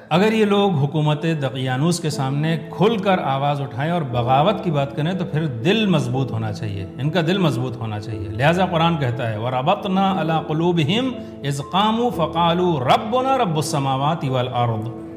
अगर ये लोग हुकूमत दकियानूस के सामने खुलकर आवाज़ उठाएं और बगावत की बात करें तो फिर दिल मजबूत होना चाहिए, इनका दिल मजबूत होना चाहिए। लिहाजा कुरान कहता है वरबतना अला कुलूबिहिम इज़ क़ामू फ़क़ालू रब्बुना रब्बुस समावाति वल अर्द।